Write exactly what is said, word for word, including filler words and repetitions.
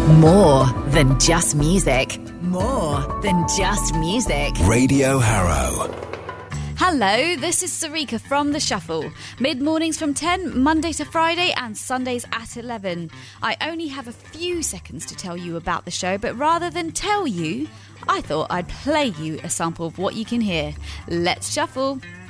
More than just music. More than just music. Radio Harrow. Hello, this is Sarika from The Shuffle. Mid-mornings from ten, Monday to Friday, and Sundays at eleven. I only have a few seconds to tell you about the show, but rather than tell you, I thought I'd play you a sample of what you can hear. Let's shuffle.